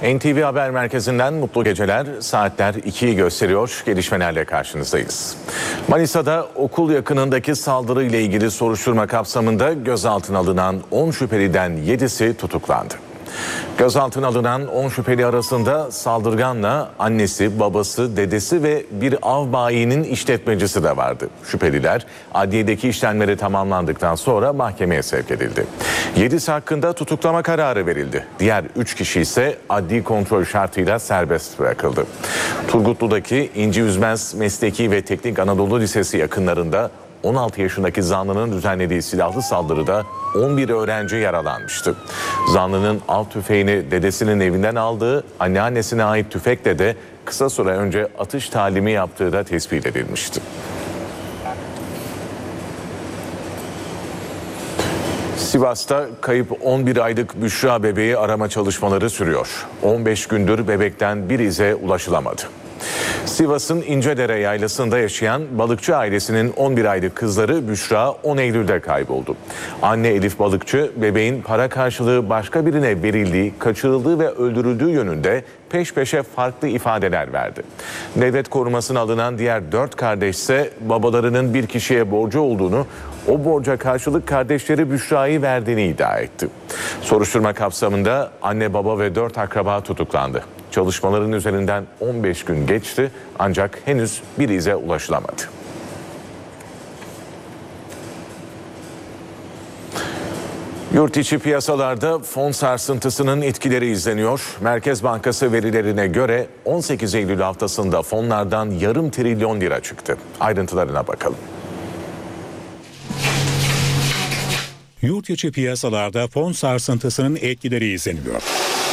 NTV Haber Merkezi'nden mutlu geceler. Saatler 2'yi gösteriyor. Gelişmelerle karşınızdayız. Manisa'da okul yakınındaki saldırı ile ilgili soruşturma kapsamında gözaltına alınan 10 şüpheliden 7'si tutuklandı. Gözaltına alınan 10 şüpheli arasında saldırganla annesi, babası, dedesi ve bir av bayinin işletmecisi de vardı. Şüpheliler adliyedeki işlemleri tamamlandıktan sonra mahkemeye sevk edildi. 7'si hakkında tutuklama kararı verildi. Diğer 3 kişi ise adli kontrol şartıyla serbest bırakıldı. Turgutlu'daki İnci Üzmez Mesleki ve Teknik Anadolu Lisesi yakınlarında 16 yaşındaki zanlının düzenlediği silahlı saldırıda 11 öğrenci yaralanmıştı. Zanlının av tüfeğini dedesinin evinden aldığı, anneannesine ait tüfekle de kısa süre önce atış talimi yaptığı da tespit edilmişti. Sivas'ta kayıp 11 aylık Büşra bebeği arama çalışmaları sürüyor. 15 gündür bebekten bir ize ulaşılamadı. Sivas'ın İncedere yaylasında yaşayan balıkçı ailesinin 11 aylık kızları Büşra 10 Eylül'de kayboldu. Anne Elif Balıkçı bebeğin para karşılığı başka birine verildiği, kaçırıldığı ve öldürüldüğü yönünde peş peşe farklı ifadeler verdi. Devlet korumasına alınan diğer 4 kardeş ise babalarının bir kişiye borcu olduğunu, o borca karşılık kardeşleri Büşra'yı verdiğini iddia etti. Soruşturma kapsamında anne, baba ve 4 akraba tutuklandı. Çalışmaların üzerinden 15 gün geçti ancak henüz bir ize ulaşılamadı. Yurt içi piyasalarda fon sarsıntısının etkileri izleniyor. Merkez Bankası verilerine göre 18 Eylül haftasında fonlardan yarım trilyon lira çıktı. Ayrıntılarına bakalım. Yurt içi piyasalarda fon sarsıntısının etkileri izleniyor.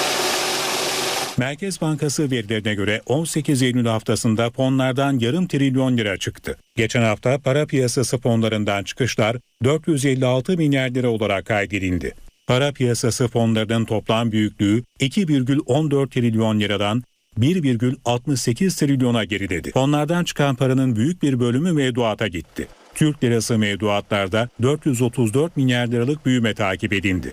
Merkez Bankası verilerine göre 18 Eylül haftasında fonlardan yarım trilyon lira çıktı. Geçen hafta para piyasası fonlarından çıkışlar 456 milyar lira olarak kaydedildi. Para piyasası fonlarının toplam büyüklüğü 2,14 trilyon liradan 1,68 trilyona geriledi. Fonlardan çıkan paranın büyük bir bölümü mevduata gitti. Türk lirası mevduatlarda 434 milyar liralık büyüme takip edildi.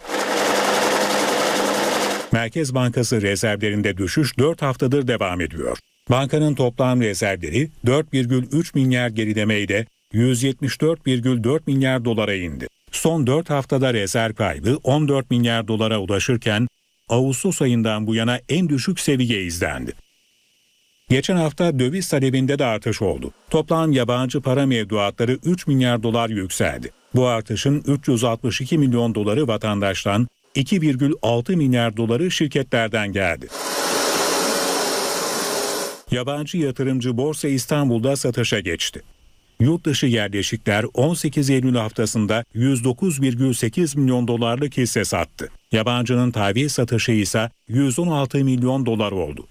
Merkez Bankası rezervlerinde düşüş 4 haftadır devam ediyor. Bankanın toplam rezervleri 4,3 milyar gerilemeyle 174,4 milyar dolara indi. Son 4 haftada rezerv kaybı 14 milyar dolara ulaşırken Ağustos ayından bu yana en düşük seviye izlendi. Geçen hafta döviz talebinde de artış oldu. Toplam yabancı para mevduatları 3 milyar dolar yükseldi. Bu artışın 362 milyon doları vatandaştan, 2,6 milyar doları şirketlerden geldi. Yabancı yatırımcı Borsa İstanbul'da satışa geçti. Yurt dışı yerleşikler 18 Eylül haftasında 109,8 milyon dolarlık hisse sattı. Yabancının tahvil satışı ise 116 milyon dolar oldu.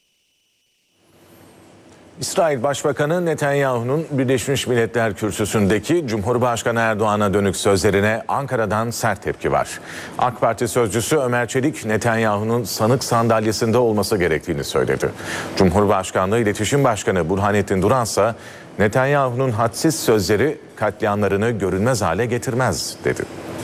İsrail Başbakanı Netanyahu'nun Birleşmiş Milletler Kürsüsü'ndeki Cumhurbaşkanı Erdoğan'a dönük sözlerine Ankara'dan sert tepki var. AK Parti sözcüsü Ömer Çelik, Netanyahu'nun sanık sandalyesinde olması gerektiğini söyledi. Cumhurbaşkanlığı İletişim Başkanı Burhanettin Duran ise Netanyahu'nun hadsiz sözleri katliamlarını görünmez hale getirmez dedi.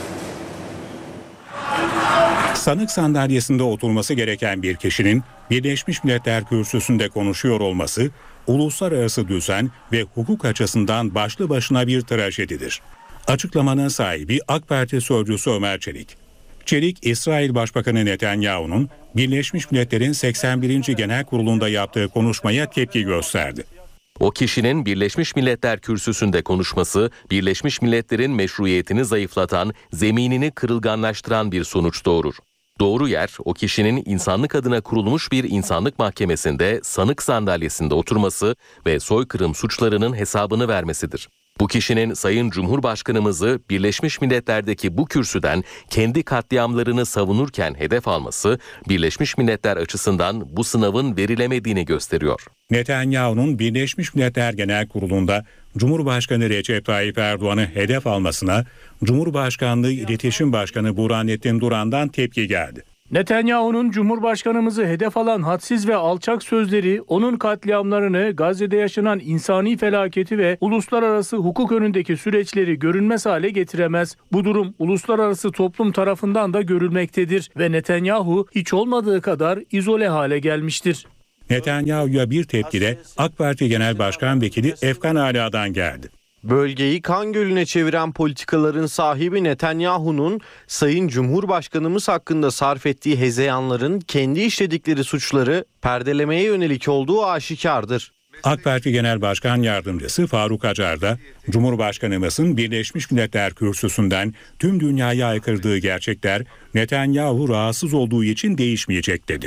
Sanık sandalyesinde oturması gereken bir kişinin Birleşmiş Milletler Kürsüsü'nde konuşuyor olması, uluslararası düzen ve hukuk açısından başlı başına bir trajedidir. Açıklamanın sahibi AK Parti sözcüsü Ömer Çelik. Çelik, İsrail Başbakanı Netanyahu'nun Birleşmiş Milletler'in 81. Genel Kurulu'nda yaptığı konuşmaya tepki gösterdi. O kişinin Birleşmiş Milletler Kürsüsü'nde konuşması, Birleşmiş Milletler'in meşruiyetini zayıflatan, zeminini kırılganlaştıran bir sonuç doğurur. Doğru yer, o kişinin insanlık adına kurulmuş bir insanlık mahkemesinde sanık sandalyesinde oturması ve soykırım suçlarının hesabını vermesidir. Bu kişinin Sayın Cumhurbaşkanımızı Birleşmiş Milletler'deki bu kürsüden kendi katliamlarını savunurken hedef alması, Birleşmiş Milletler açısından bu sınavın verilemediğini gösteriyor. Netanyahu'nun Birleşmiş Milletler Genel Kurulu'nda Cumhurbaşkanı Recep Tayyip Erdoğan'ı hedef almasına Cumhurbaşkanlığı İletişim Başkanı Burhanettin Duran'dan tepki geldi. Netanyahu'nun Cumhurbaşkanımızı hedef alan hadsiz ve alçak sözleri onun katliamlarını, Gazze'de yaşanan insani felaketi ve uluslararası hukuk önündeki süreçleri görünmez hale getiremez. Bu durum uluslararası toplum tarafından da görülmektedir ve Netanyahu hiç olmadığı kadar izole hale gelmiştir. Netanyahu'ya bir tepki de AK Parti Genel Başkan Vekili Efkan Ala'dan geldi. Bölgeyi kan gölüne çeviren politikaların sahibi Netanyahu'nun Sayın Cumhurbaşkanımız hakkında sarf ettiği hezeyanların kendi işledikleri suçları perdelemeye yönelik olduğu aşikardır. AK Parti Genel Başkan Yardımcısı Faruk Acar da Cumhurbaşkanımızın Birleşmiş Milletler Kürsüsü'nden tüm dünyaya aykırdığı gerçekler Netanyahu rahatsız olduğu için değişmeyecek dedi.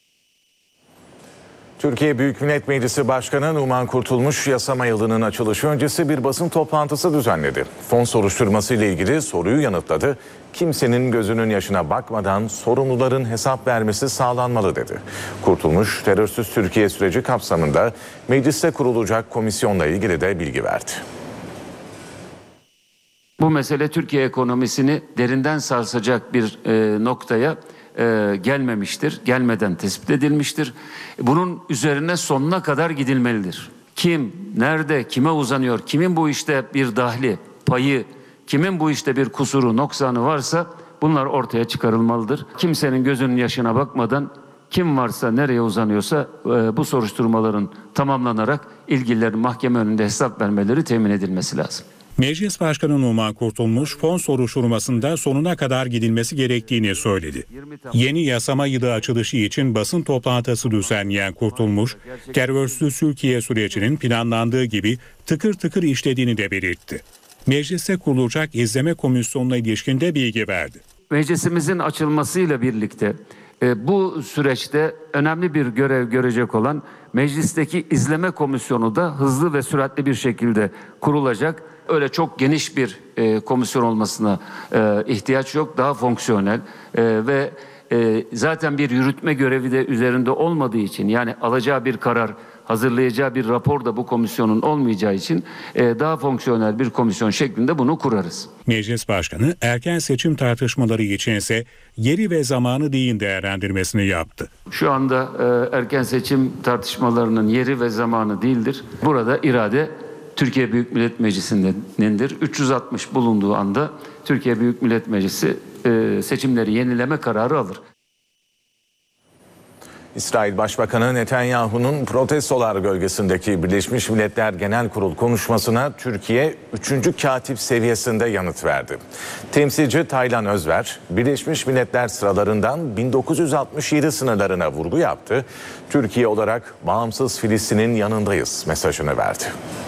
Türkiye Büyük Millet Meclisi Başkanı Numan Kurtulmuş yasama yılının açılışı öncesi bir basın toplantısı düzenledi. Fon soruşturması ile ilgili soruyu yanıtladı. Kimsenin gözünün yaşına bakmadan sorumluların hesap vermesi sağlanmalı dedi. Kurtulmuş, terörsüz Türkiye süreci kapsamında mecliste kurulacak komisyonla ilgili de bilgi verdi. Bu mesele Türkiye ekonomisini derinden sarsacak bir noktaya gelmemiştir, gelmeden tespit edilmiştir. Bunun üzerine sonuna kadar gidilmelidir. Kim, nerede, kime uzanıyor, kimin bu işte bir dahli, payı, kimin bu işte bir kusuru, noksanı varsa bunlar ortaya çıkarılmalıdır. Kimsenin gözünün yaşına bakmadan kim varsa, nereye uzanıyorsa bu soruşturmaların tamamlanarak ilgililerin mahkeme önünde hesap vermeleri temin edilmesi lazım. Meclis Başkanı Numan Kurtulmuş fon soruşturmasında sonuna kadar gidilmesi gerektiğini söyledi. Yeni yasama yılı açılışı için basın toplantısı düzenleyen Kurtulmuş, terörsüz Türkiye sürecinin planlandığı gibi tıkır tıkır işlediğini de belirtti. Mecliste kurulacak izleme komisyonuna ilişkin de bilgi verdi. Meclisimizin açılmasıyla birlikte bu süreçte önemli bir görev görecek olan meclisteki izleme komisyonu da hızlı ve süratli bir şekilde kurulacak. Öyle çok geniş bir komisyon olmasına ihtiyaç yok. Daha fonksiyonel ve zaten bir yürütme görevi de üzerinde olmadığı için, yani alacağı bir karar, hazırlayacağı bir rapor da bu komisyonun olmayacağı için daha fonksiyonel bir komisyon şeklinde bunu kurarız. Meclis Başkanı erken seçim tartışmaları içinse yeri ve zamanı değil değerlendirmesini yaptı. Şu anda erken seçim tartışmalarının yeri ve zamanı değildir. Burada irade Türkiye Büyük Millet Meclisi'nindir. 360 bulunduğu anda Türkiye Büyük Millet Meclisi seçimleri yenileme kararı alır. İsrail Başbakanı Netanyahu'nun protestolar gölgesindeki Birleşmiş Milletler Genel Kurul konuşmasına Türkiye 3. katip seviyesinde yanıt verdi. Temsilci Taylan Özver, Birleşmiş Milletler sıralarından 1967 sınırlarına vurgu yaptı. Türkiye olarak bağımsız Filistin'in yanındayız mesajını verdi.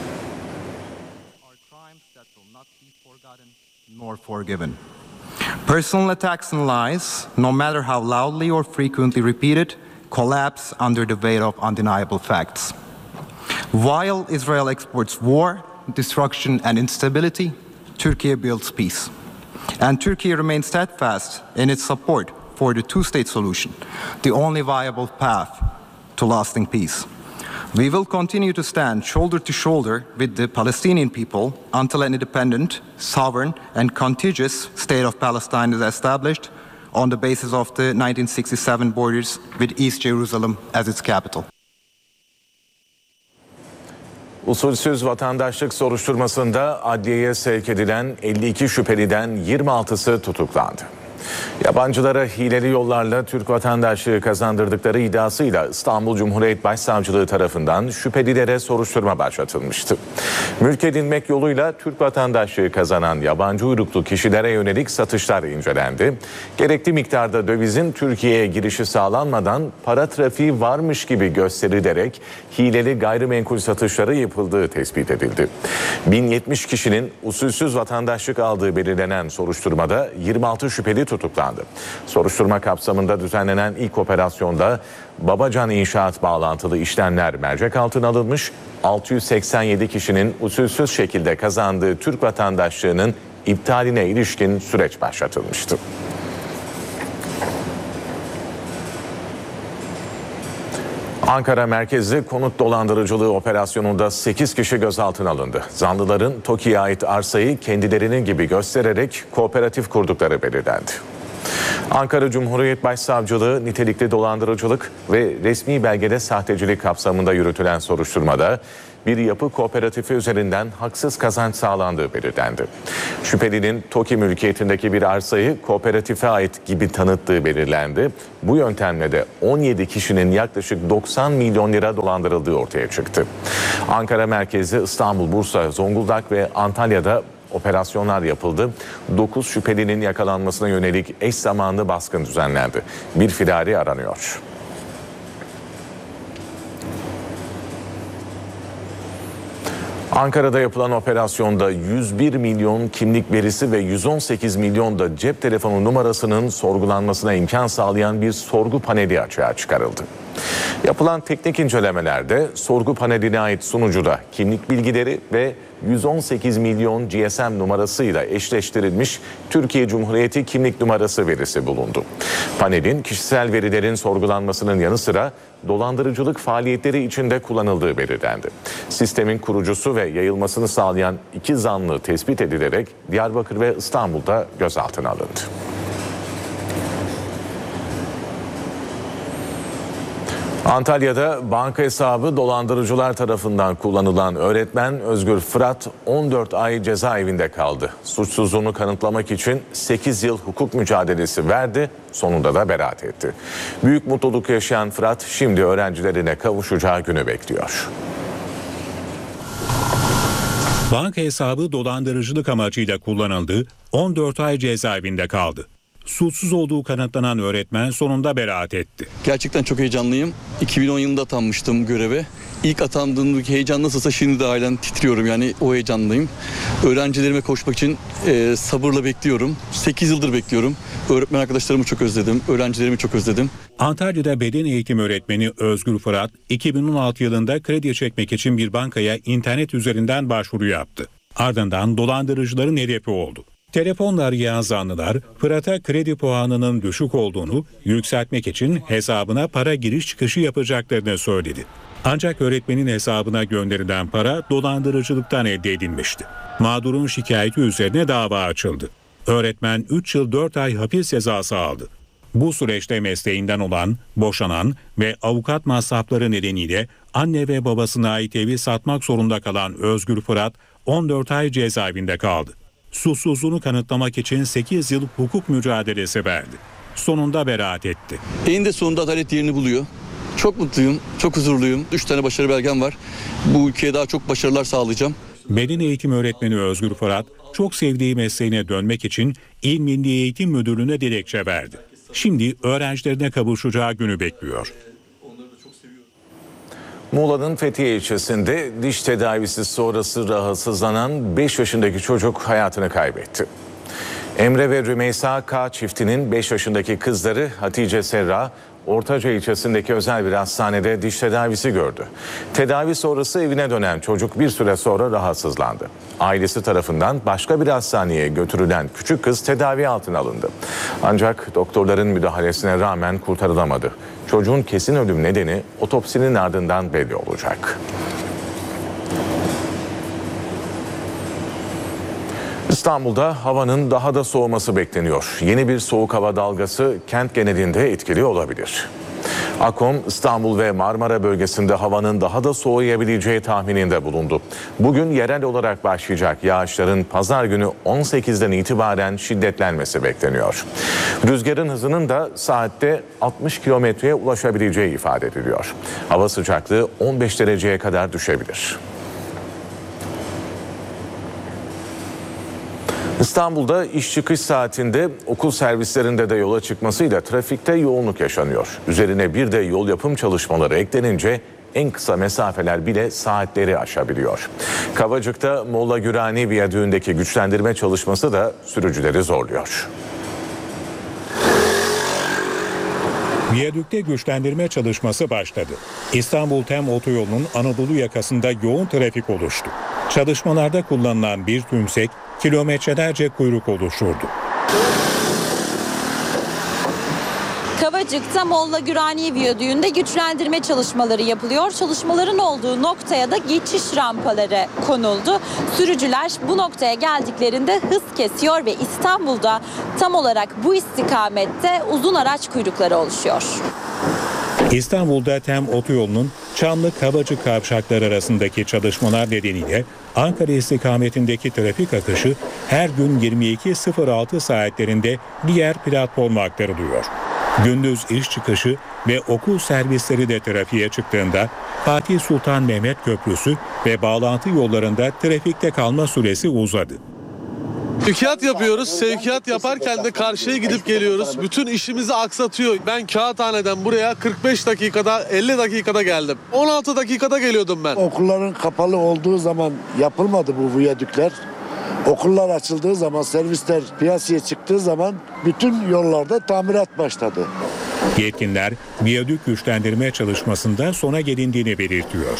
Nor forgiven. Personal attacks and lies, no matter how loudly or frequently repeated, collapse under the weight of undeniable facts. While Israel exports war, destruction and instability, Turkey builds peace. And Turkey remains steadfast in its support for the two-state solution, the only viable path to lasting peace. We will continue to stand shoulder to shoulder with the Palestinian people until an independent, sovereign, and contiguous state of Palestine is established on the basis of the 1967 borders with East Jerusalem as its capital. Usulsüz vatandaşlık soruşturmasında adliyeye sevk edilen 52 şüpheliden 26'sı tutuklandı. Yabancılara hileli yollarla Türk vatandaşlığı kazandırdıkları iddiasıyla İstanbul Cumhuriyet Başsavcılığı tarafından şüphelilere soruşturma başlatılmıştı. Mülk edinmek yoluyla Türk vatandaşlığı kazanan yabancı uyruklu kişilere yönelik satışlar incelendi. Gerekli miktarda dövizin Türkiye'ye girişi sağlanmadan para trafiği varmış gibi gösterilerek hileli gayrimenkul satışları yapıldığı tespit edildi. 1070 kişinin usulsüz vatandaşlık aldığı belirlenen soruşturmada 26 şüpheli tutuklandı. Soruşturma kapsamında düzenlenen ilk operasyonda Babacan İnşaat bağlantılı işlemler mercek altına alınmış, 687 kişinin usulsüz şekilde kazandığı Türk vatandaşlığının iptaline ilişkin süreç başlatılmıştı. Ankara merkezli konut dolandırıcılığı operasyonunda 8 kişi gözaltına alındı. Zanlıların TOKİ'ye ait arsayı kendilerinin gibi göstererek kooperatif kurdukları belirlendi. Ankara Cumhuriyet Başsavcılığı nitelikli dolandırıcılık ve resmi belgede sahtecilik kapsamında yürütülen soruşturmada bir yapı kooperatifi üzerinden haksız kazanç sağlandığı belirlendi. Şüphelinin TOKİ mülkiyetindeki bir arsayı kooperatife ait gibi tanıttığı belirlendi. Bu yöntemle de 17 kişinin yaklaşık 90 milyon lira dolandırıldığı ortaya çıktı. Ankara merkezi İstanbul, Bursa, Zonguldak ve Antalya'da operasyonlar yapıldı. 9 şüphelinin yakalanmasına yönelik eş zamanlı baskın düzenlendi. Bir firari aranıyor. Ankara'da yapılan operasyonda 101 milyon kimlik verisi ve 118 milyon da cep telefonu numarasının sorgulanmasına imkan sağlayan bir sorgu paneli açığa çıkarıldı. Yapılan teknik incelemelerde sorgu paneline ait sunucuda kimlik bilgileri ve 118 milyon GSM numarasıyla eşleştirilmiş Türkiye Cumhuriyeti kimlik numarası verisi bulundu. Panelin kişisel verilerin sorgulanmasının yanı sıra dolandırıcılık faaliyetleri içinde kullanıldığı belirlendi. Sistemin kurucusu ve yayılmasını sağlayan 2 zanlı tespit edilerek Diyarbakır ve İstanbul'da gözaltına alındı. Antalya'da banka hesabı dolandırıcılar tarafından kullanılan öğretmen Özgür Fırat 14 ay cezaevinde kaldı. Suçsuzluğunu kanıtlamak için 8 yıl hukuk mücadelesi verdi, sonunda da beraat etti. Büyük mutluluk yaşayan Fırat şimdi öğrencilerine kavuşacağı günü bekliyor. Banka hesabı dolandırıcılık amacıyla kullanıldı, 14 ay cezaevinde kaldı. Suçsuz olduğu kanıtlanan öğretmen sonunda beraat etti. Gerçekten çok heyecanlıyım. 2010 yılında atanmıştım göreve. İlk atandığımdaki heyecan nasılsa şimdi de halen titriyorum, yani o heyecanlıyım. Öğrencilerime koşmak için sabırla bekliyorum. 8 yıldır bekliyorum. Öğretmen arkadaşlarımı çok özledim. Öğrencilerimi çok özledim. Antalya'da beden eğitim öğretmeni Özgür Fırat 2016 yılında kredi çekmek için bir bankaya internet üzerinden başvuru yaptı. Ardından dolandırıcıların hedefi oldu. Telefonla arayan zanlılar Fırat'a kredi puanının düşük olduğunu yükseltmek için hesabına para giriş çıkışı yapacaklarını söyledi. Ancak öğretmenin hesabına gönderilen para dolandırıcılıktan elde edilmişti. Mağdurun şikayeti üzerine dava açıldı. Öğretmen 3 yıl 4 ay hapis cezası aldı. Bu süreçte mesleğinden olan, boşanan ve avukat masrafları nedeniyle anne ve babasına ait evi satmak zorunda kalan Özgür Fırat 14 ay cezaevinde kaldı. Suçsuzluğunu kanıtlamak için 8 yıl hukuk mücadelesi verdi. Sonunda beraat etti. Eninde sonunda adalet yerini buluyor. Çok mutluyum, çok huzurluyum. 3 tane başarı belgem var. Bu ülkeye daha çok başarılar sağlayacağım. Beden eğitim öğretmeni Özgür Fırat, çok sevdiği mesleğine dönmek için İl Milli Eğitim Müdürlüğü'ne dilekçe verdi. Şimdi öğrencilerine kavuşacağı günü bekliyor. Muğla'nın Fethiye ilçesinde diş tedavisi sonrası rahatsızlanan 5 yaşındaki çocuk hayatını kaybetti. Emre ve Rümeysa K çiftinin 5 yaşındaki kızları Hatice Serra, Ortaca ilçesindeki özel bir hastanede diş tedavisi gördü. Tedavi sonrası evine dönen çocuk bir süre sonra rahatsızlandı. Ailesi tarafından başka bir hastaneye götürülen küçük kız tedavi altına alındı. Ancak doktorların müdahalesine rağmen kurtarılamadı. Çocuğun kesin ölüm nedeni otopsinin ardından belli olacak. İstanbul'da havanın daha da soğuması bekleniyor. Yeni bir soğuk hava dalgası kent genelinde etkili olabilir. AKOM, İstanbul ve Marmara bölgesinde havanın daha da soğuyabileceği tahmininde bulundu. Bugün yerel olarak başlayacak yağışların pazar günü 18'den itibaren şiddetlenmesi bekleniyor. Rüzgarın hızının da saatte 60 kilometreye ulaşabileceği ifade ediliyor. Hava sıcaklığı 15 dereceye kadar düşebilir. İstanbul'da iş çıkış saatinde okul servislerinde de yola çıkmasıyla trafikte yoğunluk yaşanıyor. Üzerine bir de yol yapım çalışmaları eklenince en kısa mesafeler bile saatleri aşabiliyor. Kavacık'ta Molla Gürani Viyadüğü'ndeki güçlendirme çalışması da sürücüleri zorluyor. Viyadükte güçlendirme çalışması başladı. İstanbul-Tem otoyolunun Anadolu yakasında yoğun trafik oluştu. Çalışmalarda kullanılan bir tümsek kilometrelerce kuyruk oluşturdu. Kavacık'ta Molla Güraniye Viyadüğü'nde güçlendirme çalışmaları yapılıyor. Çalışmaların olduğu noktaya da geçiş rampaları konuldu. Sürücüler bu noktaya geldiklerinde hız kesiyor ve İstanbul'da tam olarak bu istikamette uzun araç kuyrukları oluşuyor. İstanbul'da TEM otoyolunun Çamlı-Kavacık kavşakları arasındaki çalışmalar nedeniyle Ankara istikametindeki trafik akışı her gün 22.06 saatlerinde diğer platforma aktarılıyor. Gündüz iş çıkışı ve okul servisleri de trafiğe çıktığında Fatih Sultan Mehmet Köprüsü ve bağlantı yollarında trafikte kalma süresi uzadı. Sevkiyat yapıyoruz. Sevkiyat yaparken de karşıya gidip geliyoruz. Bütün işimizi aksatıyor. Ben Kağıthane'den buraya 45 dakikada 50 dakikada geldim. 16 dakikada geliyordum ben. Okulların kapalı olduğu zaman yapılmadı bu viyadükler. Okullar açıldığı zaman, servisler piyasaya çıktığı zaman bütün yollarda tamirat başladı. Yetkililer viyadük güçlendirme çalışmasında sona gelindiğini belirtiyor.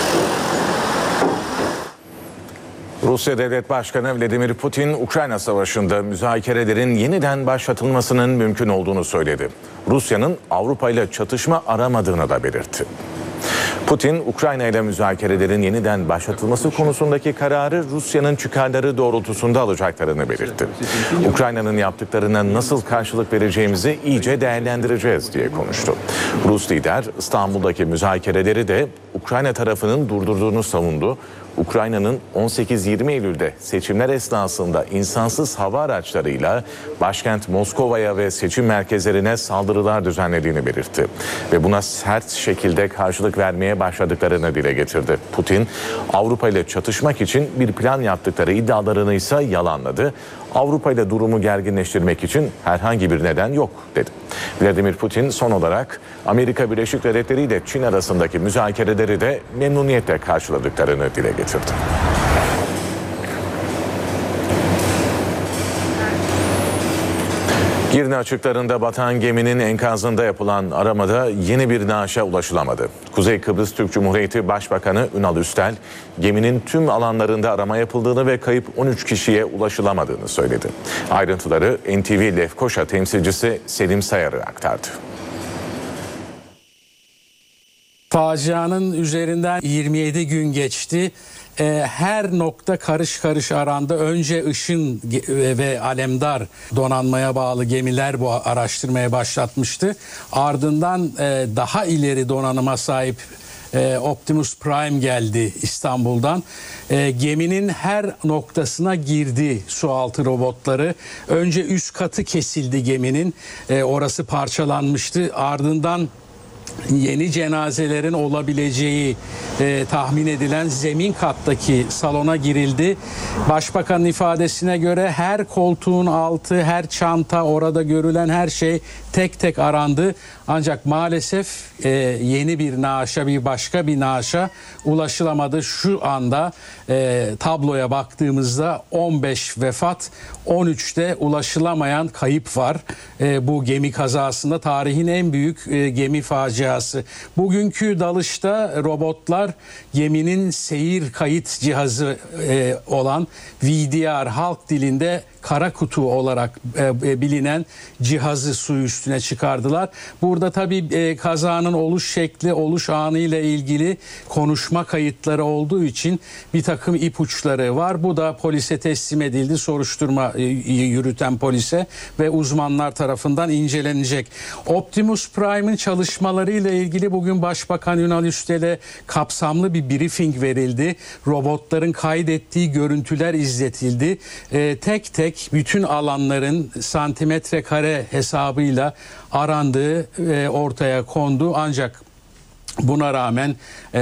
Rusya Devlet Başkanı Vladimir Putin, Ukrayna Savaşı'nda müzakerelerin yeniden başlatılmasının mümkün olduğunu söyledi. Rusya'nın Avrupa ile çatışma aramadığını da belirtti. Putin, Ukrayna ile müzakerelerin yeniden başlatılması konusundaki kararı Rusya'nın çıkarları doğrultusunda alacaklarını belirtti. Ukrayna'nın yaptıklarına nasıl karşılık vereceğimizi iyice değerlendireceğiz diye konuştu. Rus lider İstanbul'daki müzakereleri de Ukrayna tarafının durdurduğunu savundu. Ukrayna'nın 18-20 Eylül'de seçimler esnasında insansız hava araçlarıyla başkent Moskova'ya ve seçim merkezlerine saldırılar düzenlediğini belirtti. Ve buna sert şekilde karşılık vermeye başladıklarını dile getirdi. Putin, Avrupa ile çatışmak için bir plan yaptıkları iddialarını ise yalanladı. Avrupa ile durumu gerginleştirmek için herhangi bir neden yok dedi. Vladimir Putin son olarak Amerika Birleşik Devletleri ile Çin arasındaki müzakereleri de memnuniyetle karşıladıklarını dile getirdi. Girne açıklarında batan geminin enkazında yapılan aramada yeni bir naaşa ulaşılamadı. Kuzey Kıbrıs Türk Cumhuriyeti Başbakanı Ünal Üstel, geminin tüm alanlarında arama yapıldığını ve kayıp 13 kişiye ulaşılamadığını söyledi. Ayrıntıları NTV Lefkoşa temsilcisi Selim Sayarı aktardı. Facianın üzerinden 27 gün geçti. Her nokta karış karış arandı. Önce Işın ve Alemdar donanmaya bağlı gemiler bu araştırmaya başlatmıştı. Ardından daha ileri donanıma sahip Optimus Prime geldi İstanbul'dan. Geminin her noktasına girdi sualtı robotları. Önce üst katı kesildi geminin. Orası parçalanmıştı. Ardından yeni cenazelerin olabileceği tahmin edilen zemin kattaki salona girildi. Başbakanın ifadesine göre her koltuğun altı, her çanta, orada görülen her şey tek tek arandı. Ancak maalesef yeni bir naaşa, başka bir naaşa ulaşılamadı. Şu anda tabloya baktığımızda 15 vefat, 13'te ulaşılamayan kayıp var. Bu gemi kazasında tarihin en büyük gemi faciası. Bugünkü dalışta robotlar geminin seyir kayıt cihazı olan VDR, halk dilinde kara kutu olarak bilinen cihazı su üstüne çıkardılar. Burada tabii kazanın oluş şekli, oluş anı ile ilgili konuşma kayıtları olduğu için bir takım ipuçları var. Bu da polise teslim edildi, soruşturma yürüten polise ve uzmanlar tarafından incelenecek. Optimus Prime'ın çalışmalarıyla ilgili bugün Başbakan Ünal Üstel'e kapsamlı bir briefing verildi. Robotların kaydettiği görüntüler izletildi. Tek tek bütün alanların santimetre kare hesabıyla arandığı ortaya kondu. Ancak buna rağmen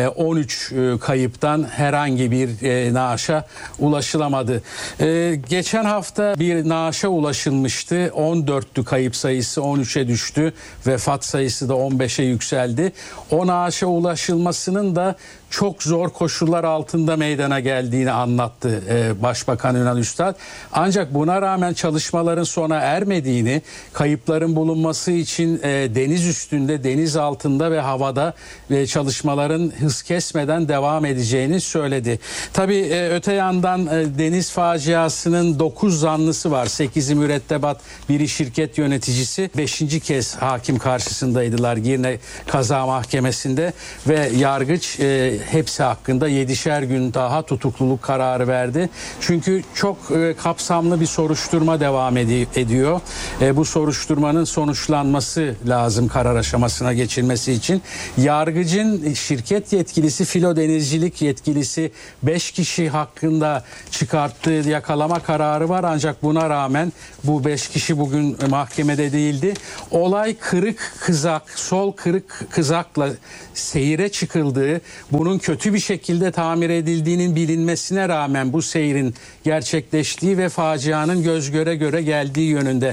13 kayıptan herhangi bir naaşa ulaşılamadı. Geçen hafta bir naaşa ulaşılmıştı. 14'tü kayıp sayısı, 13'e düştü. Vefat sayısı da 15'e yükseldi. O naaşa ulaşılmasının da çok zor koşullar altında meydana geldiğini anlattı Başbakan Ünal Üstad. Ancak buna rağmen çalışmaların sona ermediğini, kayıpların bulunması için deniz üstünde, deniz altında ve havada çalışmaların hız kesmeden devam edeceğini söyledi. Tabii öte yandan deniz faciasının 9 zanlısı var. 8'i mürettebat, biri şirket yöneticisi. 5. kez hakim karşısındaydılar Girne Kaza Mahkemesi'nde ve yargıç hepsi hakkında 7'şer gün daha tutukluluk kararı verdi. Çünkü çok kapsamlı bir soruşturma devam ediyor. Bu soruşturmanın sonuçlanması lazım karar aşamasına geçilmesi için. Yargıcın şirket yetkilisi, filo denizcilik yetkilisi 5 kişi hakkında çıkarttığı yakalama kararı var. Ancak buna rağmen bu 5 kişi bugün mahkemede değildi. Olay kırık kızak, sol kırık kızakla seyire çıkıldığı, bunun kötü bir şekilde tamir edildiğinin bilinmesine rağmen bu seyrin gerçekleştiği ve facianın göz göre göre geldiği yönünde.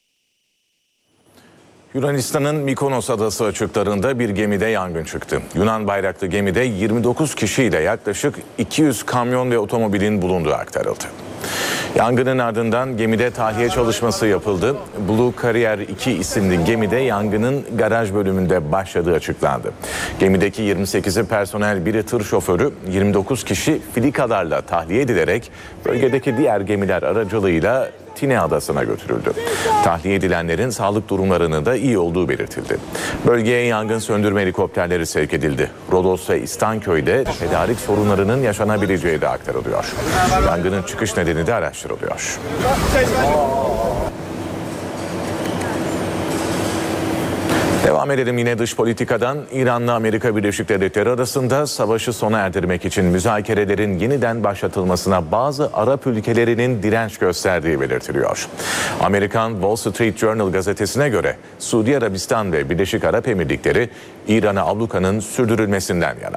Yunanistan'ın Mikonos adası açıklarında bir gemide yangın çıktı. Yunan bayraklı gemide 29 kişiyle yaklaşık 200 kamyon ve otomobilin bulunduğu aktarıldı. Yangının ardından gemide tahliye çalışması yapıldı. Blue Carrier 2 isimli gemide yangının garaj bölümünde başladığı açıklandı. Gemideki 28'i personel, biri tır şoförü, 29 kişi filikalarla tahliye edilerek bölgedeki diğer gemiler aracılığıyla Tine adasına götürüldü. Tahliye edilenlerin sağlık durumlarının da iyi olduğu belirtildi. Bölgeye yangın söndürme helikopterleri sevk edildi. Rodos ve İstanköy'de tedarik sorunlarının yaşanabileceği de aktarılıyor. Yangının çıkış nedeni de araştırılıyor. Devam edelim yine dış politikadan. İran'la Amerika Birleşik Devletleri arasında savaşı sona erdirmek için müzakerelerin yeniden başlatılmasına bazı Arap ülkelerinin direnç gösterdiği belirtiliyor. Amerikan Wall Street Journal gazetesine göre Suudi Arabistan ve Birleşik Arap Emirlikleri İran'a ablukanın sürdürülmesinden yana.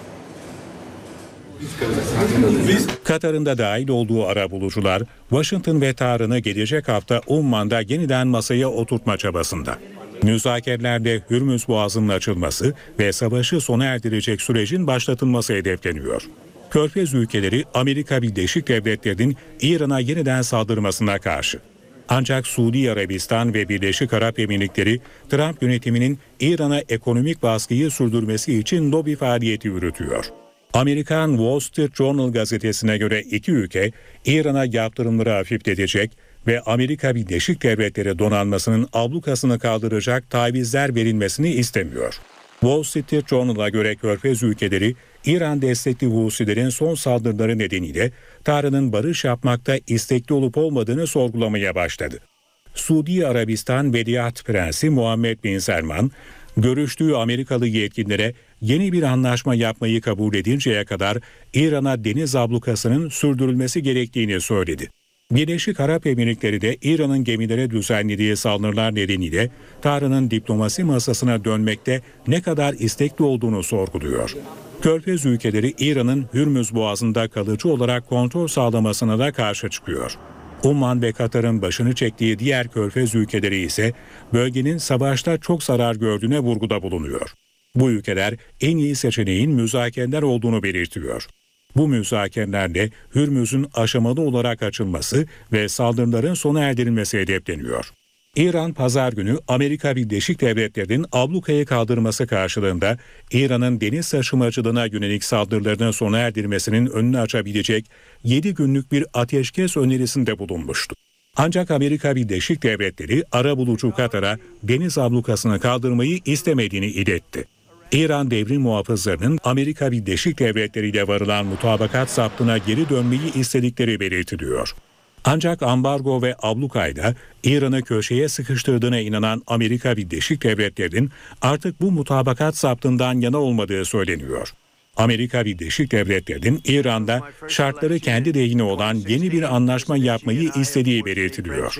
Katar'ın da dahil olduğu arabulucular Washington ve Tahran'ı gelecek hafta Umman'da yeniden masaya oturtma çabasında. Müzakerelerde Hürmüz Boğazı'nın açılması ve savaşı sona erdirecek sürecin başlatılması hedefleniyor. Körfez ülkeleri Amerika Birleşik Devletleri'nin İran'a yeniden saldırmasına karşı. Ancak Suudi Arabistan ve Birleşik Arap Emirlikleri Trump yönetiminin İran'a ekonomik baskıyı sürdürmesi için lobi faaliyeti yürütüyor. Amerikan Wall Street Journal gazetesine göre iki ülke İran'a yaptırımları hafifletecek ve Amerika Birleşik Devletleri donanmasının ablukasını kaldıracak tavizler verilmesini istemiyor. Wall Street Journal'a göre Körfez ülkeleri İran destekli Husilerin son saldırıları nedeniyle Tahran'ın barış yapmakta istekli olup olmadığını sorgulamaya başladı. Suudi Arabistan Veliaht Prensi Muhammed Bin Selman, görüştüğü Amerikalı yetkililere yeni bir anlaşma yapmayı kabul edinceye kadar İran'a deniz ablukasının sürdürülmesi gerektiğini söyledi. Birleşik Arap Emirlikleri de İran'ın gemilere düzenlediği saldırılar nedeniyle Tahran'ın diplomasi masasına dönmekte ne kadar istekli olduğunu sorguluyor. Körfez ülkeleri İran'ın Hürmüz Boğazı'nda kalıcı olarak kontrol sağlamasına da karşı çıkıyor. Umman ve Katar'ın başını çektiği diğer Körfez ülkeleri ise bölgenin savaşta çok zarar gördüğüne vurguda bulunuyor. Bu ülkeler en iyi seçeneğin müzakereler olduğunu belirtiyor. Bu müzakerelerde Hürmüz'ün aşamalı olarak açılması ve saldırıların sona erdirilmesi hedefleniyor. İran pazar günü Amerika Birleşik Devletleri'nin ablukayı kaldırması karşılığında İran'ın deniz taşımacılığına yönelik saldırılarını sona erdirmesinin önünü açabilecek 7 günlük bir ateşkes önerisinde bulunmuştu. Ancak Amerika Birleşik Devletleri arabulucu Katar'a deniz ablukasını kaldırmayı istemediğini iletti. İran devrim muhafızlarının Amerika Birleşik Devletleri ile varılan mutabakat zaptına geri dönmeyi istedikleri belirtiliyor. Ancak ambargo ve ablukayla İran'ı köşeye sıkıştırdığına inanan Amerika Birleşik Devletleri'nin artık bu mutabakat zaptından yana olmadığı söyleniyor. Amerika Birleşik Devletleri'nin İran'da şartları kendi lehine olan yeni bir anlaşma yapmayı istediği belirtiliyor.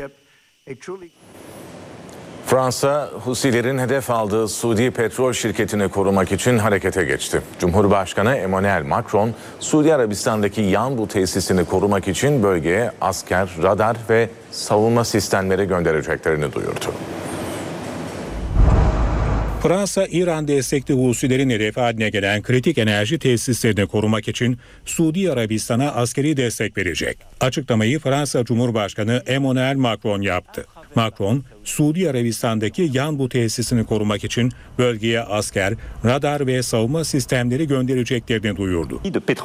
Fransa, Husilerin hedef aldığı Suudi petrol şirketini korumak için harekete geçti. Cumhurbaşkanı Emmanuel Macron, Suudi Arabistan'daki Yanbu tesisini korumak için bölgeye asker, radar ve savunma sistemleri göndereceklerini duyurdu. Fransa, İran destekli Husilerin hedefi haline gelen kritik enerji tesislerini korumak için Suudi Arabistan'a askeri destek verecek. Açıklamayı Fransa Cumhurbaşkanı Emmanuel Macron yaptı. Macron, Suudi Arabistan'daki Yanbu tesisini korumak için bölgeye asker, radar ve savunma sistemleri göndereceklerini duyurdu.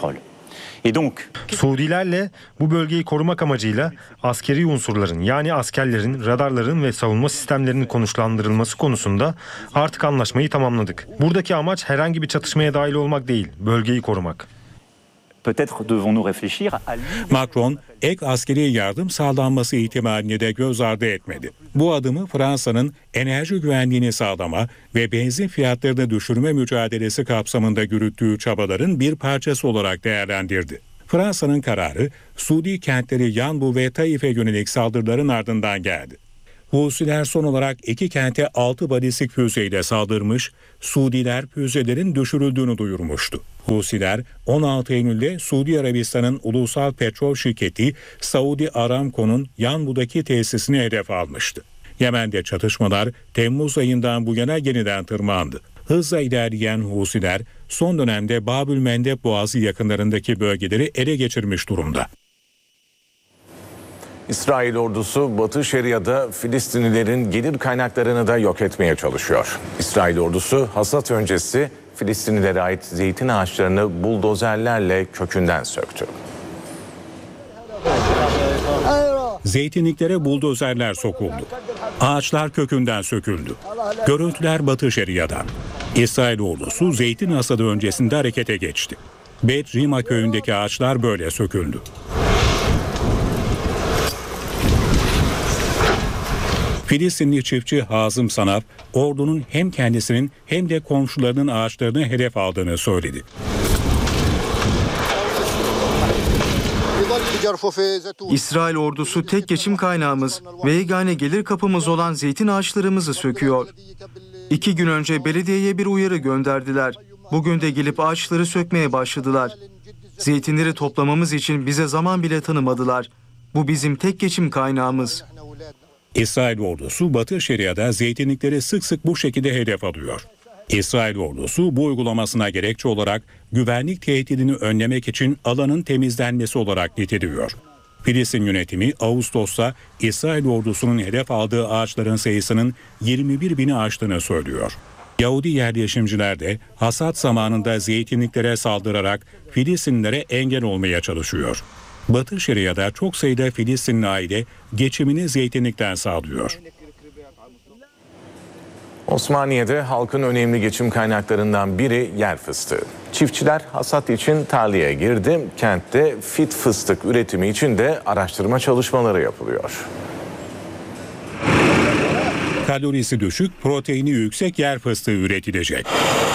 Suudilerle bu bölgeyi korumak amacıyla askeri unsurların yani askerlerin, radarların ve savunma sistemlerinin konuşlandırılması konusunda artık anlaşmayı tamamladık. Buradaki amaç herhangi bir çatışmaya dahil olmak değil, bölgeyi korumak. Macron, ek askeri yardım sağlanması ihtimalini de göz ardı etmedi. Bu adımı Fransa'nın enerji güvenliğini sağlama ve benzin fiyatlarını düşürme mücadelesi kapsamında yürüttüğü çabaların bir parçası olarak değerlendirdi. Fransa'nın kararı, Suudi kentleri Yanbu ve Taif'e yönelik saldırıların ardından geldi. Husiler son olarak 2 kente 6 balistik füzeyle saldırmış, Suudiler füzelerin düşürüldüğünü duyurmuştu. Husiler 16 Eylül'de Suudi Arabistan'ın ulusal petrol şirketi Saudi Aramco'nun Yanbu'daki tesisini hedef almıştı. Yemen'de çatışmalar Temmuz ayından bu yana yeniden tırmandı. Hızla ilerleyen Husiler son dönemde Babül Mendeb Boğazı yakınlarındaki bölgeleri ele geçirmiş durumda. İsrail ordusu Batı Şeria'da Filistinlilerin gelir kaynaklarını da yok etmeye çalışıyor. İsrail ordusu hasat öncesi Filistinlilere ait zeytin ağaçlarını buldozerlerle kökünden söktü. Zeytinliklere buldozerler sokuldu. Ağaçlar kökünden söküldü. Görüntüler Batı Şeria'dan. İsrail ordusu zeytin hasadı öncesinde harekete geçti. Bet Rima köyündeki ağaçlar böyle söküldü. Filistinli çiftçi Hazım Sanaf, ordunun hem kendisinin hem de komşularının ağaçlarını hedef aldığını söyledi. İsrail ordusu tek geçim kaynağımız ve yegane gelir kapımız olan zeytin ağaçlarımızı söküyor. 2 gün önce belediyeye bir uyarı gönderdiler. Bugün de gelip ağaçları sökmeye başladılar. Zeytinleri toplamamız için bize zaman bile tanımadılar. Bu bizim tek geçim kaynağımız. İsrail ordusu Batı Şeria'da zeytinlikleri sık sık bu şekilde hedef alıyor. İsrail ordusu bu uygulamasına gerekçe olarak güvenlik tehdidini önlemek için alanın temizlenmesi olarak niteliyor. Filistin yönetimi Ağustos'ta İsrail ordusunun hedef aldığı ağaçların sayısının 21 bini aştığını söylüyor. Yahudi yerleşimciler de hasat zamanında zeytinliklere saldırarak Filistinlilere engel olmaya çalışıyor. Batı Şeria'da çok sayıda Filistinli aile geçimini zeytinlikten sağlıyor. Osmaniye'de halkın önemli geçim kaynaklarından biri yer fıstığı. Çiftçiler hasat için tarlaya girdi. Kentte fit fıstık üretimi için de araştırma çalışmaları yapılıyor. Kalorisi düşük, proteini yüksek yer fıstığı üretilecek.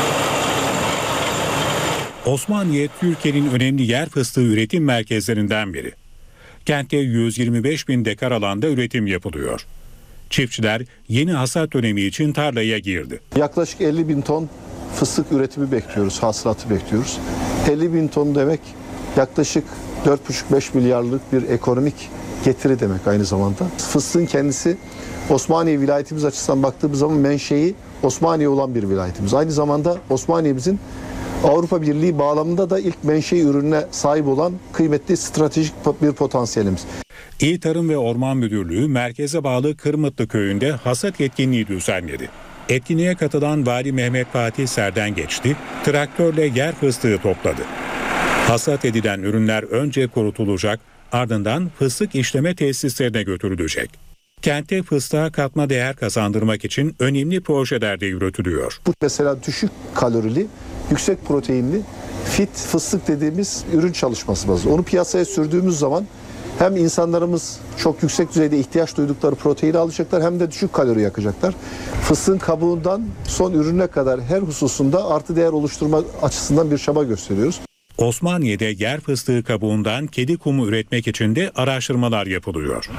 Osmaniye, Türkiye'nin önemli yer fıstığı üretim merkezlerinden biri. Kentte 125 bin dekar alanda üretim yapılıyor. Çiftçiler yeni hasat dönemi için tarlaya girdi. Yaklaşık 50 bin ton fıstık üretimi bekliyoruz, hasılatı bekliyoruz. 50 bin ton demek yaklaşık 4,5-5 milyarlık bir ekonomik getiri demek aynı zamanda. Fıstığın kendisi Osmaniye vilayetimiz açısından baktığımız zaman menşei Osmaniye olan bir vilayetimiz. Aynı zamanda Osmaniye'mizin Avrupa Birliği bağlamında da ilk menşei ürününe sahip olan kıymetli stratejik bir potansiyelimiz. İl Tarım ve Orman Müdürlüğü merkeze bağlı Kırmıtlı köyünde hasat etkinliği düzenledi. Etkinliğe katılan Vali Mehmet Fatih Serden geçti, traktörle yer fıstığı topladı. Hasat edilen ürünler önce kurutulacak, ardından fıstık işleme tesislerine götürülecek. Kentte fıstığa katma değer kazandırmak için önemli projeler de yürütülüyor. Bu mesela düşük kalorili, yüksek proteinli fit fıstık dediğimiz ürün çalışması var. Onu piyasaya sürdüğümüz zaman hem insanlarımız çok yüksek düzeyde ihtiyaç duydukları proteini alacaklar hem de düşük kalori yakacaklar. Fıstığın kabuğundan son ürüne kadar her hususunda artı değer oluşturma açısından bir çaba gösteriyoruz. Osmaniye'de yer fıstığı kabuğundan kedi kumu üretmek için de araştırmalar yapılıyor.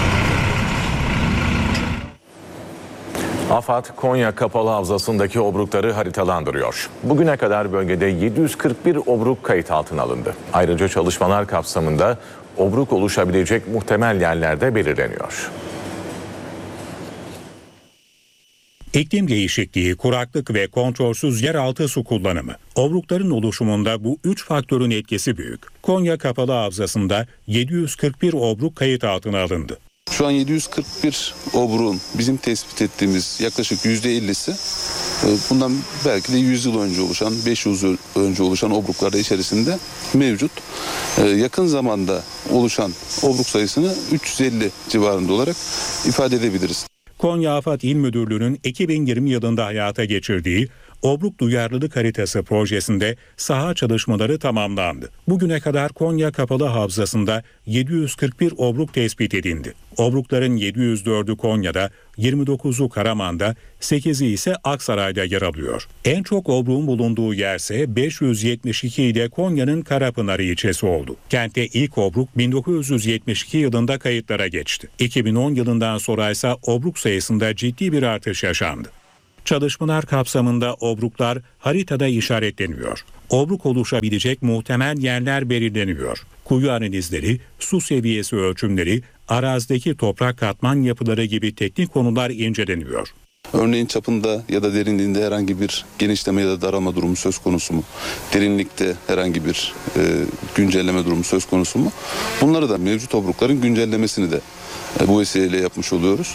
AFAD, Konya Kapalı Havzası'ndaki obrukları haritalandırıyor. Bugüne kadar bölgede 741 obruk kayıt altına alındı. Ayrıca çalışmalar kapsamında obruk oluşabilecek muhtemel yerler de belirleniyor. İklim değişikliği, kuraklık ve kontrolsüz yeraltı su kullanımı. Obrukların oluşumunda bu 3 faktörün etkisi büyük. Konya Kapalı Havzası'nda 741 obruk kayıt altına alındı. Şu an 741 obruğun bizim tespit ettiğimiz yaklaşık %50'si bundan belki de 100 yıl önce oluşan, 500 yıl önce oluşan obruklarda içerisinde mevcut. Yakın zamanda oluşan obruk sayısını 350 civarında olarak ifade edebiliriz. Konya Afat İl Müdürlüğü'nün 2020 yılında hayata geçirdiği Obruk Duyarlılık Haritası projesinde saha çalışmaları tamamlandı. Bugüne kadar Konya Kapalı Havzası'nda 741 obruk tespit edildi. Obrukların 704'ü Konya'da, 29'u Karaman'da, 8'i ise Aksaray'da yer alıyor. En çok obruğun bulunduğu yerse 572 ile Konya'nın Karapınar ilçesi oldu. Kentte ilk obruk 1972 yılında kayıtlara geçti. 2010 yılından sonra ise obruk sayısında ciddi bir artış yaşandı. Çalışmalar kapsamında obruklar haritada işaretleniyor. Obruk oluşabilecek muhtemel yerler belirleniyor. Kuyu analizleri, su seviyesi ölçümleri, arazideki toprak katman yapıları gibi teknik konular inceleniyor. Örneğin çapında ya da derinliğinde herhangi bir genişleme ya da daralma durumu söz konusu mu? Derinlikte herhangi bir güncelleme durumu söz konusu mu? Bunları da mevcut obrukların güncellemesini de bu vesileyle yapmış oluyoruz.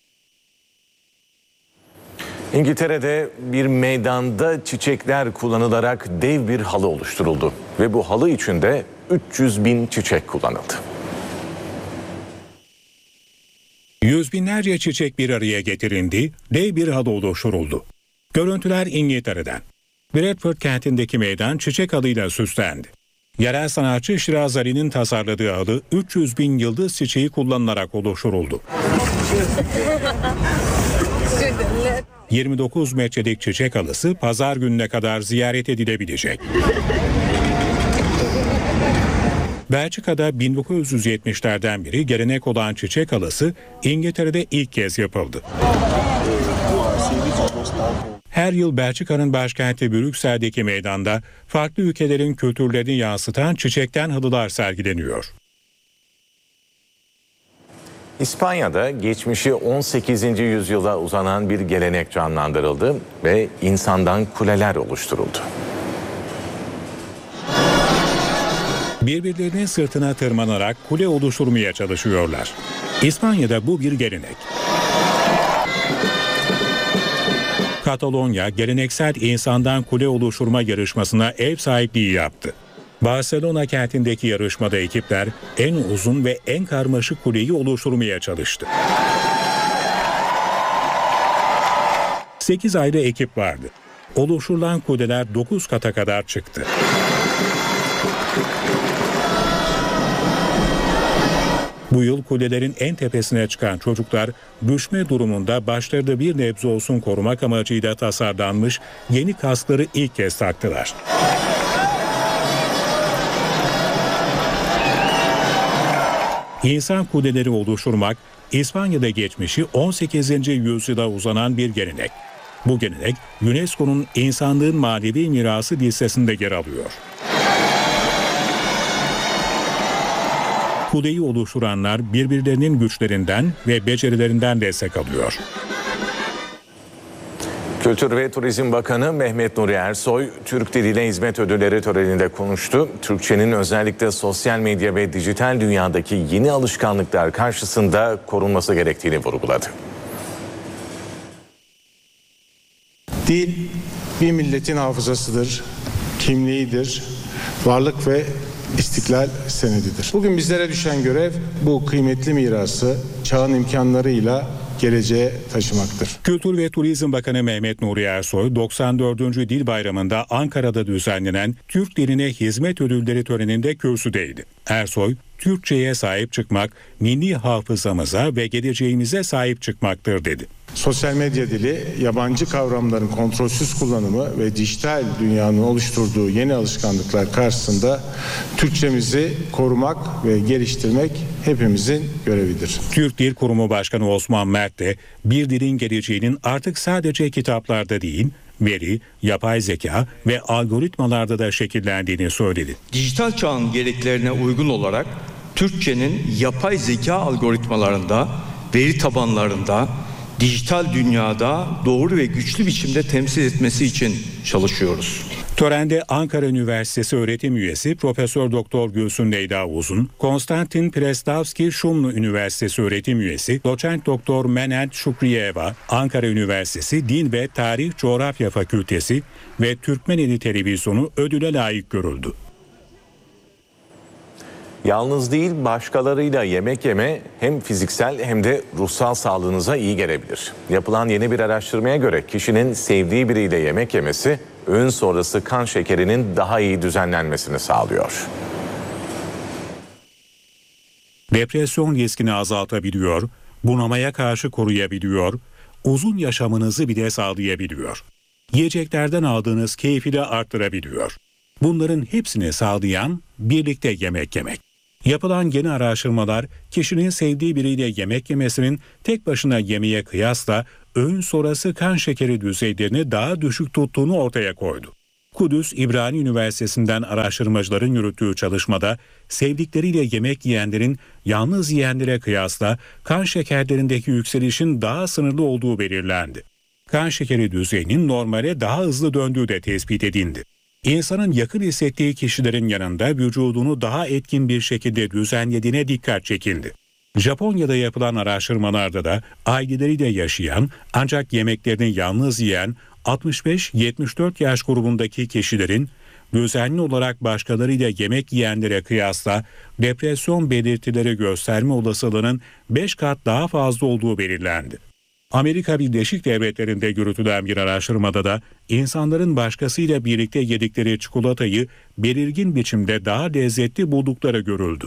İngiltere'de bir meydanda çiçekler kullanılarak dev bir halı oluşturuldu ve bu halı içinde 300 bin çiçek kullanıldı. Yüz binlerce çiçek bir araya getirildi, dev bir halı oluşturuldu. Görüntüler İngiltere'den. Bradford kentindeki meydan çiçek halıyla süslendi. Yerel sanatçı Şiraz Ali'nin tasarladığı halı 300 bin yıldız çiçeği kullanılarak oluşturuldu. 29 metrelik çiçek halısı pazar gününe kadar ziyaret edilebilecek. Belçika'da 1970'lerden beri gelenek olan çiçek halısı İngiltere'de ilk kez yapıldı. Her yıl Belçika'nın başkenti Brüksel'deki meydanda farklı ülkelerin kültürlerini yansıtan çiçekten halılar sergileniyor. İspanya'da geçmişi 18. yüzyıla uzanan bir gelenek canlandırıldı ve insandan kuleler oluşturuldu. Birbirlerinin sırtına tırmanarak kule oluşturmaya çalışıyorlar. İspanya'da bu bir gelenek. Katalonya geleneksel insandan kule oluşturma yarışmasına ev sahipliği yaptı. Barcelona kentindeki yarışmada ekipler en uzun ve en karmaşık kuleyi oluşturmaya çalıştı. 8 ayrı ekip vardı. Oluşturulan kuleler 9 kata kadar çıktı. Bu yıl kulelerin en tepesine çıkan çocuklar düşme durumunda başlarında bir nebze olsun korumak amacıyla tasarlanmış yeni kaskları ilk kez taktılar. İnsan kuleleri oluşturmak İspanya'da geçmişi 18. yüzyıla uzanan bir gelenek. Bu gelenek UNESCO'nun insanlığın manevi mirası listesinde yer alıyor. Kuleyi oluşturanlar birbirlerinin güçlerinden ve becerilerinden destek alıyor. Kültür ve Turizm Bakanı Mehmet Nuri Ersoy, Türk Diliyle Hizmet Ödülleri töreninde konuştu. Türkçenin özellikle sosyal medya ve dijital dünyadaki yeni alışkanlıklar karşısında korunması gerektiğini vurguladı. Dil bir milletin hafızasıdır, kimliğidir, varlık ve istiklal senedidir. Bugün bizlere düşen görev bu kıymetli mirası çağın imkanlarıyla geleceğe taşımaktır. Kültür ve Turizm Bakanı Mehmet Nuri Ersoy, 94. Dil Bayramı'nda Ankara'da düzenlenen Türk Diline Hizmet Ödülleri töreninde kürsüdeydi. Ersoy, Türkçe'ye sahip çıkmak, milli hafızamıza ve geleceğimize sahip çıkmaktır dedi. Sosyal medya dili, yabancı kavramların kontrolsüz kullanımı ve dijital dünyanın oluşturduğu yeni alışkanlıklar karşısında Türkçemizi korumak ve geliştirmek hepimizin görevidir. Türk Dil Kurumu Başkanı Osman Mert de bir dilin geleceğinin artık sadece kitaplarda değil, veri, yapay zeka ve algoritmalarda da şekillendiğini söyledi. Dijital çağın gereklerine uygun olarak Türkçenin yapay zeka algoritmalarında, veri tabanlarında, dijital dünyada doğru ve güçlü biçimde temsil etmesi için çalışıyoruz. Törende Ankara Üniversitesi öğretim üyesi Profesör Doktor Gülsün Leyla Uzun, Konstantin Prestavski Şumlu Üniversitesi öğretim üyesi Doçent Doktor Menel Şukriyeva, Ankara Üniversitesi Din ve Tarih Coğrafya Fakültesi ve Türkmeneli Televizyonu ödüle layık görüldü. Yalnız değil, başkalarıyla yemek yeme hem fiziksel hem de ruhsal sağlığınıza iyi gelebilir. Yapılan yeni bir araştırmaya göre kişinin sevdiği biriyle yemek yemesi öğün sonrası kan şekerinin daha iyi düzenlenmesini sağlıyor. Depresyon riskini azaltabiliyor, bunamaya karşı koruyabiliyor, uzun yaşamınızı bile sağlayabiliyor. Yiyeceklerden aldığınız keyfi de arttırabiliyor. Bunların hepsini sağlayan birlikte yemek yemek. Yapılan yeni araştırmalar kişinin sevdiği biriyle yemek yemesinin tek başına yemeğe kıyasla öğün sonrası kan şekeri düzeylerini daha düşük tuttuğunu ortaya koydu. Kudüs İbrani Üniversitesi'nden araştırmacıların yürüttüğü çalışmada sevdikleriyle yemek yiyenlerin yalnız yiyenlere kıyasla kan şekerlerindeki yükselişin daha sınırlı olduğu belirlendi. Kan şekeri düzeyinin normale daha hızlı döndüğü de tespit edildi. İnsanın yakın hissettiği kişilerin yanında vücudunu daha etkin bir şekilde düzenlediğine dikkat çekildi. Japonya'da yapılan araştırmalarda da aileleriyle yaşayan ancak yemeklerini yalnız yiyen 65-74 yaş grubundaki kişilerin düzenli olarak başkalarıyla yemek yiyenlere kıyasla depresyon belirtileri gösterme olasılığının 5 kat daha fazla olduğu belirlendi. Amerika Birleşik Devletleri'nde yürütülen bir araştırmada da insanların başkasıyla birlikte yedikleri çikolatayı belirgin biçimde daha lezzetli buldukları görüldü.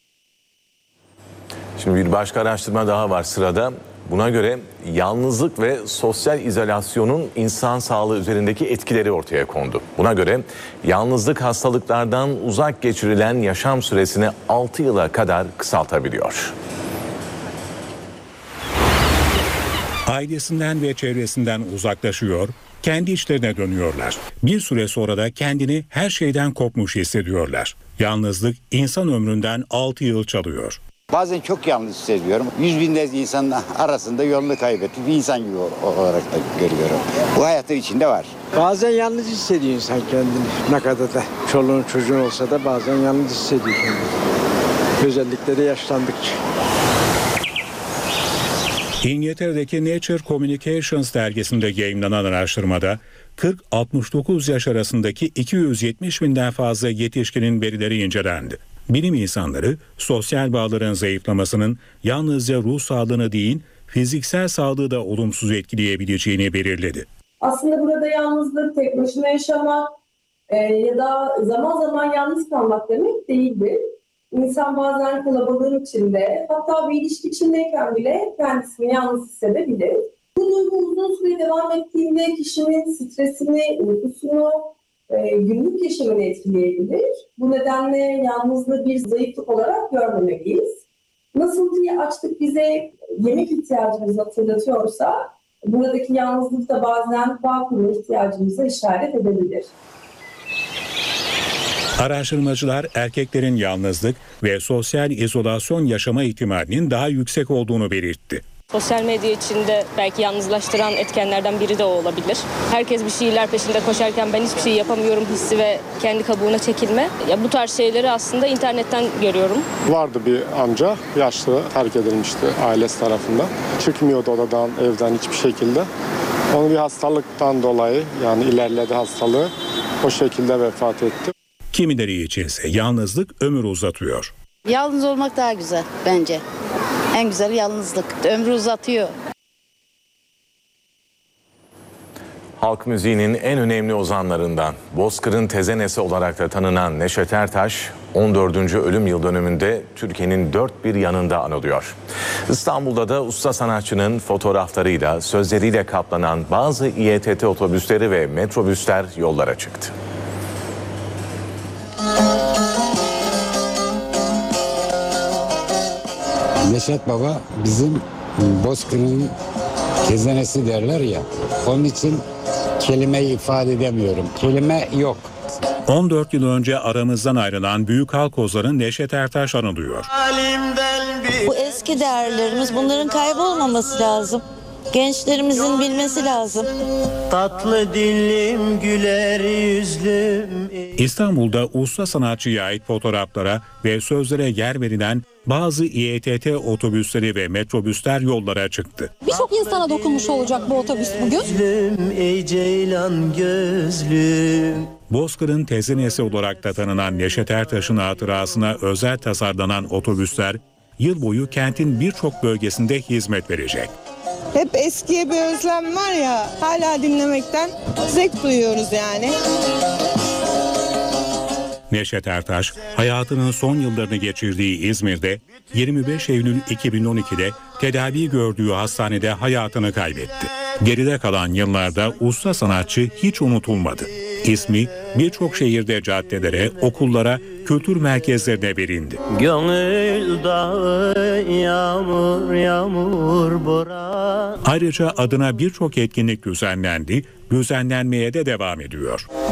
Şimdi bir başka araştırma daha var sırada. Buna göre yalnızlık ve sosyal izolasyonun insan sağlığı üzerindeki etkileri ortaya kondu. Buna göre yalnızlık hastalıklardan uzak geçirilen yaşam süresini 6 yıla kadar kısaltabiliyor. Ailesinden ve çevresinden uzaklaşıyor, kendi içlerine dönüyorlar. Bir süre sonra da kendini her şeyden kopmuş hissediyorlar. Yalnızlık insan ömründen 6 yıl çalıyor. Bazen çok yalnız hissediyorum. 100 binlerce insanın arasında yolunu kaybetmiş bir insan gibi olarak da görüyorum. Bu hayatın içinde var. Bazen yalnız hissediyor insan kendini. Ne kadar da çoluğun çocuğun olsa da bazen yalnız hissediyor kendini. Özellikle de yaşlandıkça. İngiltere'deki Nature Communications dergisinde yayımlanan araştırmada 40-69 yaş arasındaki 270 binden fazla yetişkinin verileri incelendi. Bilim insanları sosyal bağların zayıflamasının yalnızca ruh sağlığını değil, fiziksel sağlığı da olumsuz etkileyebileceğini belirledi. Aslında burada yalnızlık, tek başına yaşamak ya da zaman zaman yalnız kalmak demek değildir. İnsan bazen kalabalığın içinde, hatta bir ilişki içindeyken bile kendisini yalnız hissedebilir. Bu duygu uzun süre devam ettiğinde kişinin stresini, uykusunu, günlük yaşamını etkileyebilir. Bu nedenle yalnızlığı bir zayıflık olarak görmemeliyiz. Nasıl ki açlık bize yemek ihtiyacımızı hatırlatıyorsa, buradaki yalnızlık da bazen bağ kurma ihtiyacımıza işaret edebilir. Araştırmacılar erkeklerin yalnızlık ve sosyal izolasyon yaşama ihtimalinin daha yüksek olduğunu belirtti. Sosyal medya içinde belki yalnızlaştıran etkenlerden biri de o olabilir. Herkes bir şeyler peşinde koşarken ben hiçbir şey yapamıyorum hissi ve kendi kabuğuna çekilme. Ya bu tarz şeyleri aslında internetten görüyorum. Vardı bir amca, yaşlı, terk edilmişti ailesi tarafından. Çıkmıyordu odadan, evden hiçbir şekilde. Onun bir hastalıktan dolayı, yani ilerledi hastalığı, o şekilde vefat etti. Kimileri içinse yalnızlık ömür uzatıyor. Yalnız olmak daha güzel bence. En güzeli yalnızlık. Ömrü uzatıyor. Halk müziğinin en önemli ozanlarından, Bozkır'ın tezenesi olarak da tanınan Neşet Ertaş, 14. ölüm yıl dönümünde Türkiye'nin dört bir yanında anılıyor. İstanbul'da da usta sanatçının fotoğraflarıyla, sözleriyle kaplanan bazı İETT otobüsleri ve metrobüsler yollara çıktı. Neşet Baba bizim Bozkır'ın tezenesi derler ya. Onun için kelimeyi ifade edemiyorum. Kelime yok. 14 yıl önce aramızdan ayrılan büyük halk ozanı Neşet Ertaş anılıyor. Bu eski değerlerimiz, bunların kaybolmaması lazım. Gençlerimizin bilmesi lazım. Tatlı dilim, güler yüzlüm. İstanbul'da usta sanatçıya ait fotoğraflara ve sözlere yer verilen bazı İETT otobüsleri ve metrobüsler yollara çıktı. Birçok insana dokunmuş olacak bu otobüs bugün. Ey ceylan gözlüm. Bozkır'ın tezenesi olarak da tanınan Neşet Ertaş'ın hatırasına özel tasarlanan otobüsler yıl boyu kentin birçok bölgesinde hizmet verecek. Hep eskiye bir özlem var ya, hala dinlemekten zevk duyuyoruz yani. Neşet Ertaş hayatının son yıllarını geçirdiği İzmir'de 25 Eylül 2012'de tedavi gördüğü hastanede hayatını kaybetti. Geride kalan yıllarda usta sanatçı hiç unutulmadı. İsmi birçok şehirde caddelere, okullara, kültür merkezlerine verildi. Gönül dağı yağmur yağmur bora. Ayrıca adına birçok etkinlik düzenlendi, düzenlenmeye de devam ediyor.